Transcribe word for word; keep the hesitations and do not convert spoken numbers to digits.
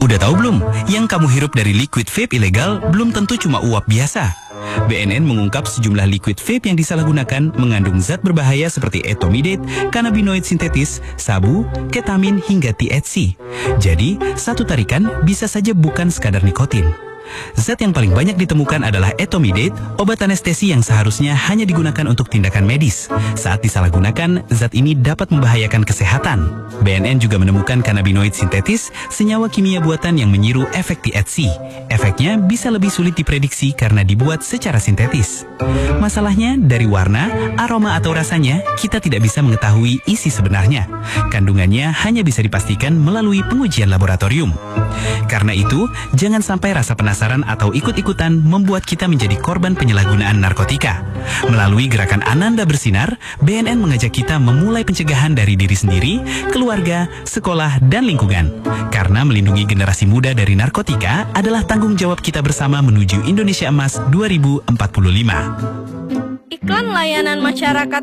Udah tahu belum? Yang kamu hirup dari liquid vape ilegal belum tentu cuma uap biasa. B N N mengungkap sejumlah liquid vape yang disalahgunakan mengandung zat berbahaya seperti etomidate, kanabinoid sintetis, sabu, ketamin, hingga T H C. Jadi, satu tarikan bisa saja bukan sekadar nikotin. Zat yang paling banyak ditemukan adalah etomidate, obat anestesi yang seharusnya hanya digunakan untuk tindakan medis. Saat disalahgunakan, zat ini dapat membahayakan kesehatan. B N N juga menemukan kanabinoid sintetis, senyawa kimia buatan yang menyiru efek T H C. Efeknya bisa lebih sulit diprediksi karena dibuat secara sintetis. Masalahnya, dari warna, aroma atau rasanya, kita tidak bisa mengetahui isi sebenarnya. Kandungannya hanya bisa dipastikan melalui pengujian laboratorium. Karena itu, jangan sampai rasa penasaran atau ikut-ikutan membuat kita menjadi korban penyalahgunaan narkotika. Melalui gerakan Ananda Bersinar, B N N mengajak kita memulai pencegahan dari diri sendiri, keluarga, sekolah, dan lingkungan. Karena melindungi generasi muda dari narkotika adalah tanggung jawab kita bersama menuju Indonesia Emas dua ribu empat puluh lima. Iklan layanan masyarakat